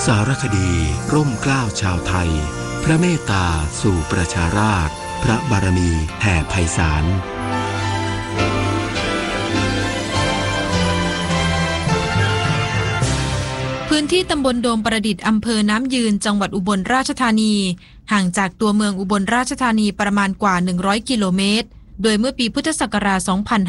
สารคดีร่มเกล้าชาวไทยพระเมตตาสู่ประชาราษฎร์พระบารมีแผ่ไพศาลพื้นที่ตำบลโดมประดิษฐ์อำเภอน้ำยืนจังหวัดอุบลราชธานีห่างจากตัวเมืองอุบลราชธานีประมาณกว่า100กิโลเมตรโดยเมื่อปีพุทธศักราช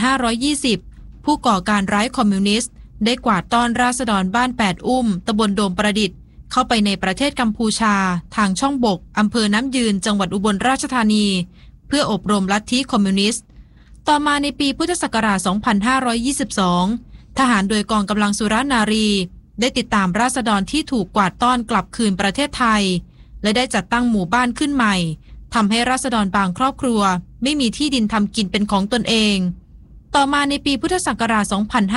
2520ผู้ก่อการร้ายคอมมิวนิสต์ได้กวาดต้อนราษฎรบ้าน8อุ้มตำบลโดมประดิษฐ์เข้าไปในประเทศกัมพูชาทางช่องบกอำเภอน้ำยืนจังหวัดอุบลราชธานีเพื่ออบรมลัทธิคอมมิวนิสต์ต่อมาในปีพุทธศักราช2522ทหารโดยกองกำลังสุรนารีได้ติดตามราษฎรที่ถูกกวาดต้อนกลับคืนประเทศไทยและได้จัดตั้งหมู่บ้านขึ้นใหม่ทำให้ราษฎรบางครอบครัวไม่มีที่ดินทำกินเป็นของตนเองต่อมาในปีพุทธศักราช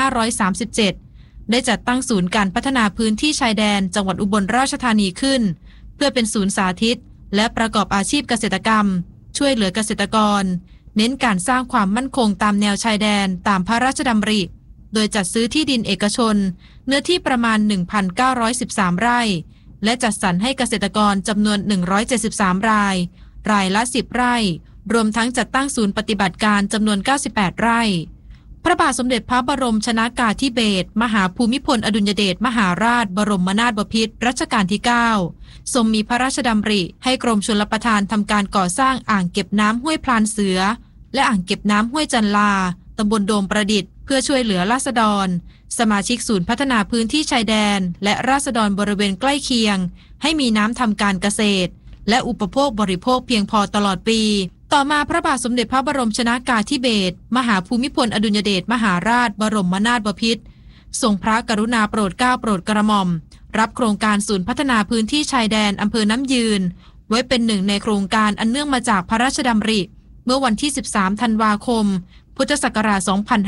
2537ได้จัดตั้งศูนย์การพัฒนาพื้นที่ชายแดนจังหวัดอุบลราชธานีขึ้นเพื่อเป็นศูนย์สาธิตและประกอบอาชีพเกษตรกรรมช่วยเหลือเกษตรกรเน้นการสร้างความมั่นคงตามแนวชายแดนตามพระราชดำริโดยจัดซื้อที่ดินเอกชนเนื้อที่ประมาณ 1,913 ไร่และจัดสรรให้เกษตรกรจำนวน173รายรายละ10ไร่รวมทั้งจัดตั้งศูนย์ปฏิบัติการจำนวน98ไร่พระบาทสมเด็จพระบรมชนกาธิเบศรมหาภูมิพลอดุลยเดชมหาราชบรมนาถบพิตรรัชกาลที่9ทรงมีพระราชดำริให้กรมชลประทานทำการก่อสร้างอ่างเก็บน้ำห้วยพลานเสือและอ่างเก็บน้ำห้วยจันลาตำบลโดมประดิษฐ์เพื่อช่วยเหลือราษฎรสมาชิกศูนย์พัฒนาพื้นที่ชายแดนและราษฎรบริเวณใกล้เคียงให้มีน้ำทำการเกษตรและอุปโภคบริโภคเพียงพอตลอดปีต่อมาพระบาทสมเด็จพระบรมชนกาธิเบศรมหาภูมิพลอดุลยเดชมหาราชบรมนาถบพิตรทรงพระกรุณาโปรดเกล้าโปรดกระหม่อมรับโครงการศูนย์พัฒนาพื้นที่ชายแดนอำเภอน้ำยืนไว้เป็นหนึ่งในโครงการอันเนื่องมาจากพระราชดำริเมื่อวันที่13ธันวาคมพุทธศักราช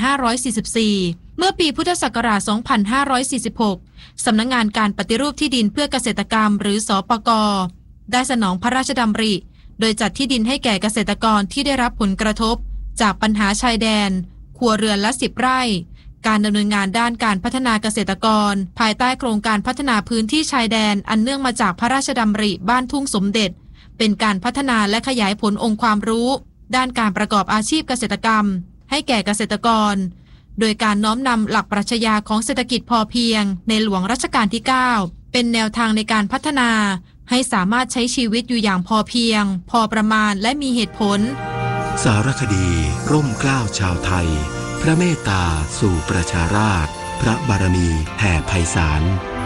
2544เมื่อปีพุทธศักราช2546สำนักงานการปฏิรูปที่ดินเพื่อเกษตรกรรมหรือสปก.ได้สนองพระราชดำริโดยจัดที่ดินให้แก่เกษตรกรที่ได้รับผลกระทบจากปัญหาชายแดนครัวเรือนละ10ไร่การดำเนินงานด้านการพัฒนาเกษตรกรภายใต้โครงการพัฒนาพื้นที่ชายแดนอันเนื่องมาจากพระราชดำริบ้านทุ่งสมเด็จเป็นการพัฒนาและขยายผลองค์ความรู้ด้านการประกอบอาชีพเกษตรกรรมให้แก่เกษตรกรโดยการน้อมนำหลักปรัชญาของเศรษฐกิจพอเพียงในหลวงรัชกาลที่9เป็นแนวทางในการพัฒนาให้สามารถใช้ชีวิตอยู่อย่างพอเพียงพอประมาณและมีเหตุผลสารคดีร่มเกล้าชาวไทยพระเมตตาสู่ประชาราษฎร์พระบารมีแผ่ไพศาล